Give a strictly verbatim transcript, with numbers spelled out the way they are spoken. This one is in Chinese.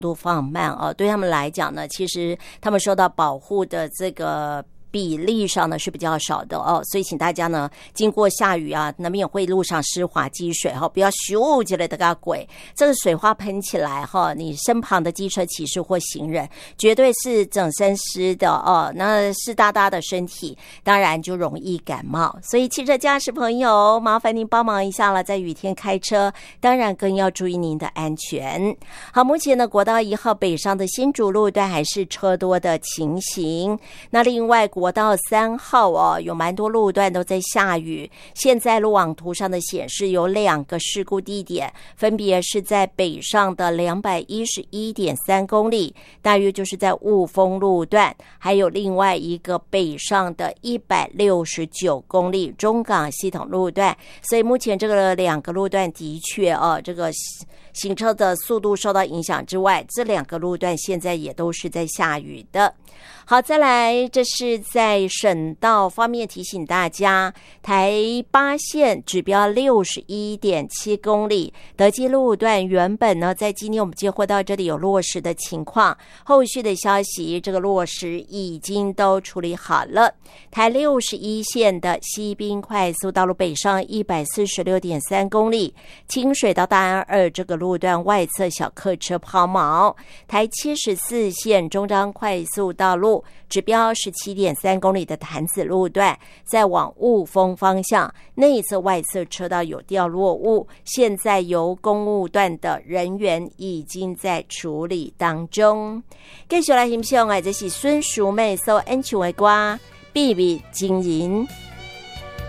度放慢哦，对他们来讲呢，其实他们受到保护的这个比例上呢是比较少的哦，所以请大家呢经过下雨啊，难免会路上湿滑积水哈，不要咻之类的个鬼，这个水花喷起来哈，你身旁的机车骑士或行人绝对是整身湿的哦，那湿哒哒的身体当然就容易感冒，所以汽车驾驶朋友麻烦您帮忙一下了，在雨天开车当然更要注意您的安全。好，目前呢国道一号北上的新竹路段还是车多的情形，那另外国道三号哦，有蛮多路段都在下雨。现在路网图上的显示有两个事故地点，分别是在北上的两百一十一点三公里，大约就是在雾峰路段，还有另外一个北上的一百六十九公里中港系统路段。所以目前这个两个路段的确哦，这个行车的速度受到影响之外，这两个路段现在也都是在下雨的。好，再来，这是在省道方面提醒大家，台八线指标 六十一点七公里，德基路段原本呢在今天我们接获到这里有落实的情况，后续的消息这个落实已经都处理好了。台六十一线的西滨快速道路北上 一百四十六点三公里，清水到大安二这个路段外侧小客车抛锚。台七十四线中彰快速道路指标 十七点三公里的潭子路段，在往雾峰方向内侧外侧车道有掉落物，现在由公务段的人员已经在处理当中。继续来欣赏的这是孙淑妹所演唱的歌《秘密经营》。